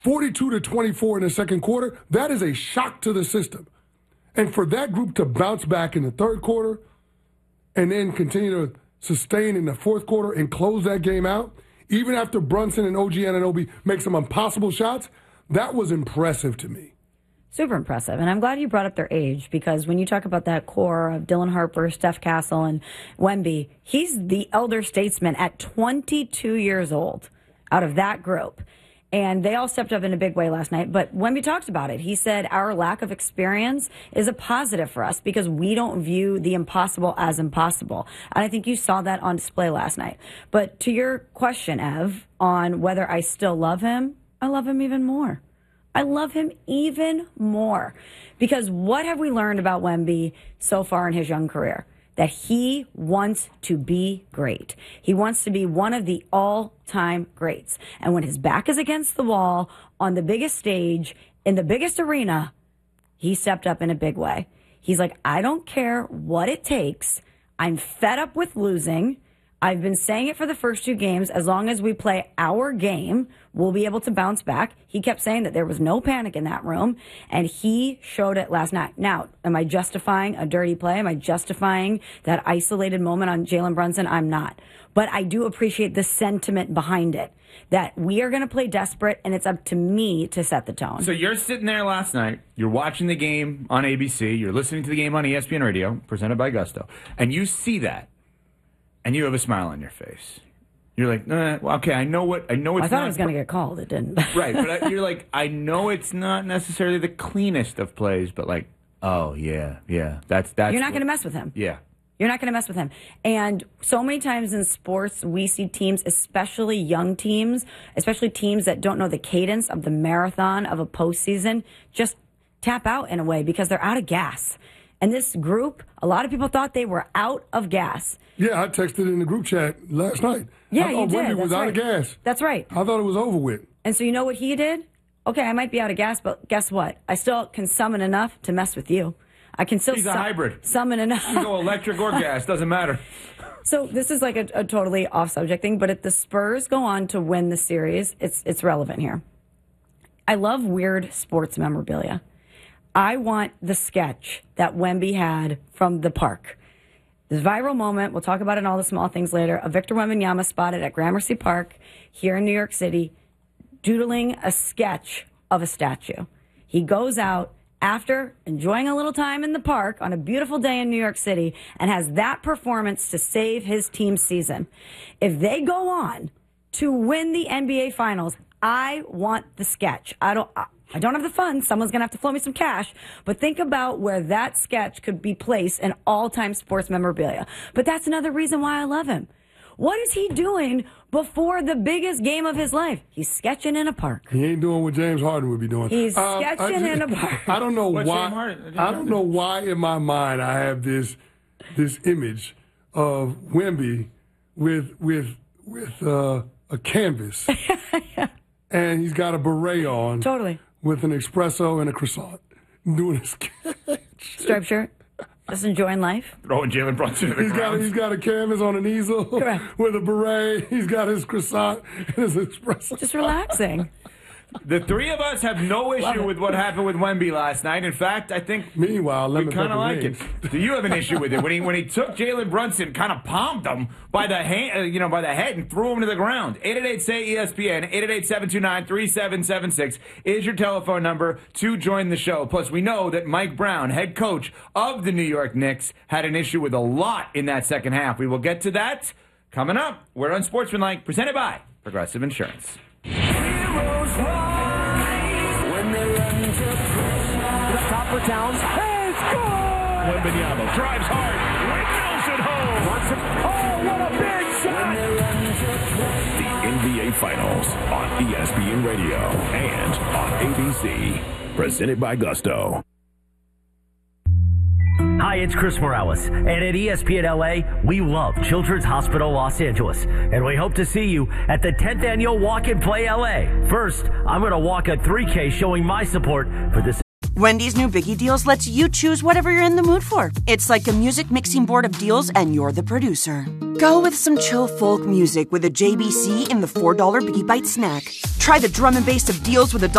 42-24 in the second quarter, that is a shock to the system. And for that group to bounce back in the third quarter and then continue to sustain in the fourth quarter and close that game out, even after Brunson and OG Anunoby make some impossible shots, that was impressive to me. Super impressive. And I'm glad you brought up their age, because when you talk about that core of Dylan Harper, Steph Castle, and Wemby, he's the elder statesman at 22 years old out of that group. And they all stepped up in a big way last night. But Wemby talked about it. He said our lack of experience is a positive for us because we don't view the impossible as impossible. And I think you saw that on display last night. But to your question, Ev, on whether I still love him, I love him even more. I love him even more. Because what have we learned about Wemby so far in his young career? That he wants to be great. He wants to be one of the all-time greats. And when his back is against the wall, on the biggest stage, in the biggest arena, he stepped up in a big way. He's like, I don't care what it takes. I'm fed up with losing. I've been saying it for the first two games. As long as we play our game, we'll be able to bounce back. He kept saying that there was no panic in that room, and he showed it last night. Now, am I justifying a dirty play? Am I justifying that isolated moment on Jalen Brunson? I'm not. But I do appreciate the sentiment behind it, that we are going to play desperate, and it's up to me to set the tone. So you're sitting there last night, you're watching the game on ABC, you're listening to the game on ESPN Radio, presented by Gusto, and you see that. And you have a smile on your face. You're like, well, okay, I know it's not. I thought I was going to get called. It didn't. Right, but you're like, I know it's not necessarily the cleanest of plays, but like, oh, yeah, that's. You're not going to mess with him. Yeah. You're not going to mess with him. And so many times in sports, we see teams, especially young teams, especially teams that don't know the cadence of the marathon of a postseason, just tap out in a way because they're out of gas. And this group, a lot of people thought they were out of gas. Yeah, I texted in the group chat last night. Yeah, I thought you did. Wemby was out of gas. That's right. I thought it was over with. And so you know what he did? Okay, I might be out of gas, but guess what? I still can summon enough to mess with you. I can still He's a hybrid. Summon enough. You go electric or gas, doesn't matter. So this is like a totally off-subject thing, but if the Spurs go on to win the series, it's relevant here. I love weird sports memorabilia. I want the sketch that Wemby had from the park. This viral moment, we'll talk about it in all the small things later, of Victor Wembanyama spotted at Gramercy Park here in New York City, doodling a sketch of a statue. He goes out after enjoying a little time in the park on a beautiful day in New York City and has that performance to save his team's season. If they go on to win the NBA Finals, I want the sketch. I don't have the funds. Someone's going to have to flow me some cash. But think about where that sketch could be placed in all-time sports memorabilia. But that's another reason why I love him. What is he doing before the biggest game of his life? He's sketching in a park. He ain't doing what James Harden would be doing. He's sketching in a park. I don't know why. I don't know why in my mind I have this image of Wemby with a canvas. And he's got a beret on. Totally. With an espresso and a croissant. Doing a sketch. Striped shirt. Just enjoying life. Throwing Jalen Brunson to the ground. He's got a canvas on an easel. Correct. With a beret. He's got his croissant and his espresso. Just relaxing. The three of us have no issue with what happened with Wemby last night. In fact, I think meanwhile, we kind of like it. Do you have an issue with it when he took Jalen Brunson, kind of palmed him by the hand, by the head, and threw him to the ground? 888-SAY-ESPN 888-729-3776 is your telephone number to join the show. Plus, we know that Mike Brown, head coach of the New York Knicks, had an issue with a lot in that second half. We will get to that coming up. We're on Sportsmanlike, presented by Progressive Insurance. Heroes rise when they run to the top for Towns. Hey, score! Wembanyama drives hard, windmills it home. Oh, what a big shot! The NBA Finals on ESPN Radio and on ABC. Presented by Gusto. Hi, it's Chris Morales, and at ESPN LA, we love Children's Hospital Los Angeles, and we hope to see you at the 10th Annual Walk and Play LA. First, I'm going to walk a 3K showing my support for this. Wendy's new Biggie Deals lets you choose whatever you're in the mood for. It's like a music mixing board of deals, and you're the producer. Go with some chill folk music with a JBC in the $4 Biggie Bite snack. Try the drum and bass of deals with a